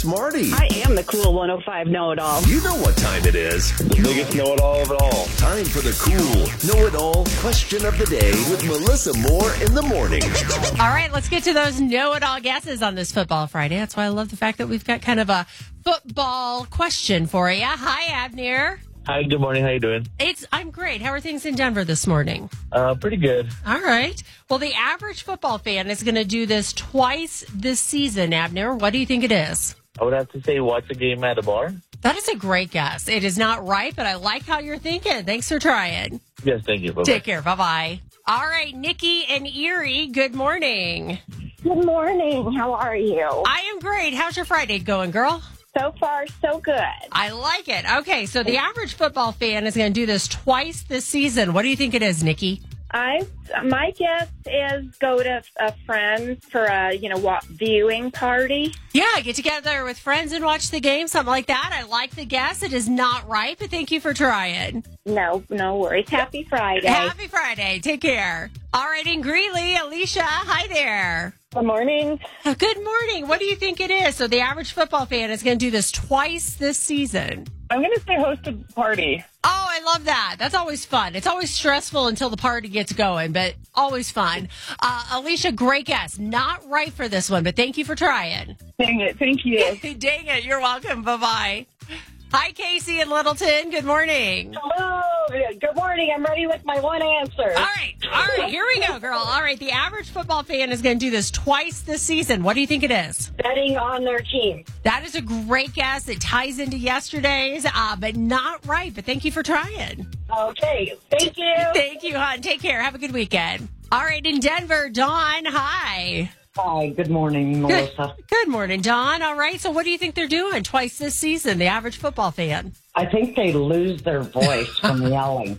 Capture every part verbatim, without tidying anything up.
smarty. I am the cool one oh five know-it-all. You know what time it is. The biggest know-it-all of it all. Time for the cool know-it-all question of the day with Melissa Moore in the morning. All right, let's get to those know-it-all guesses on this Football Friday. That's why I love the fact that we've got kind of a football question for you. Hi, Abner. Hi, good morning. How you doing? It's I'm great. How are things in Denver this morning? Uh, pretty good. All right. Well, the average football fan is going to do this twice this season, Abner. What do you think it is? I would have to say watch a game at a bar. That is a great guess. It is not right, but I like how you're thinking. Thanks for trying. Yes, thank you. Bye-bye. Take care. Bye-bye. All right, Nikki and Erie, good morning. Good morning. How are you? I am great. How's your Friday going, girl? So far, so good. I like it. Okay, so the average football fan is going to do this twice this season. What do you think it is, Nikki? I my guess is go to a friend for a you know what viewing party. Yeah, get together with friends and watch the game, something like that. I like the guess. It is not right, but thank you for trying. No, no worries. Happy Friday. Happy Friday. Take care. All right, in Greeley, Alicia, hi there. Good morning. Good morning. What do you think it is? So the average football fan is going to do this twice this season. I'm going to say host a party. Oh, I love that. That's always fun. It's always stressful until the party gets going, but always fun. Uh, Alicia, great guess. Not right for this one, but thank you for trying. Dang it. Thank you. Dang it. You're welcome. Bye-bye. Hi, Casey in Littleton. Good morning. Hello. Good morning. I'm ready with my one answer. All right. All right. Here we go, girl. All right. The average football fan is going to do this twice this season. What do you think it is? Betting on their team. That is a great guess. It ties into yesterday's, uh, but not right. But thank you for trying. Okay. Thank you. Thank you, hon. Take care. Have a good weekend. All right. In Denver, Dawn, hi. Hi, good morning, Melissa. Good, good morning, Dawn. All right, so what do you think they're doing twice this season, the average football fan? I think they lose their voice from yelling.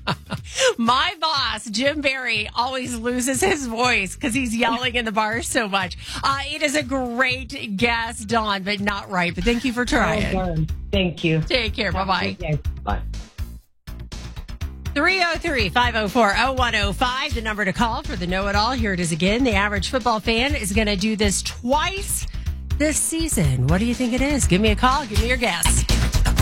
My boss, Jim Barry, always loses his voice because he's yelling in the bar so much. Uh, it is a great guess, Dawn, but not right. But thank you for trying. Oh, thank you. Take care. Have Bye-bye. Bye. three oh three, five oh four, oh one oh five, the number to call for the know-it-all. Here it is again. The average football fan is going to do this twice this season. What do you think it is? Give me a call. Give me your guess.